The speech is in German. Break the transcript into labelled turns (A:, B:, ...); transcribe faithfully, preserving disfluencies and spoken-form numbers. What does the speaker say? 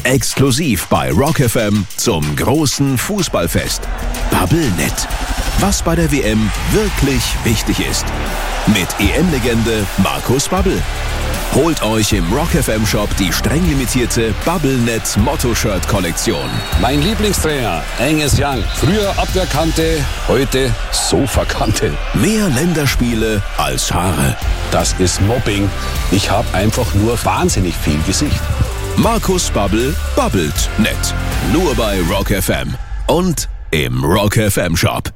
A: Exklusiv bei Rock F M zum großen Fußballfest. Bubblenet. Was bei der W M wirklich wichtig ist. Mit E M-Legende Markus Babbel. Holt euch im Rock F M Shop die streng limitierte Bubblenet Motto-Shirt-Kollektion.
B: Mein Lieblingstrainer, Angus Young. Früher Abwehrkante, heute Sofakante.
A: Mehr Länderspiele als Haare.
B: Das ist Mobbing. Ich habe einfach nur wahnsinnig viel Gesicht.
A: Markus Babbel babbelt nett. Nur bei Rock F M und im Rock F M Shop.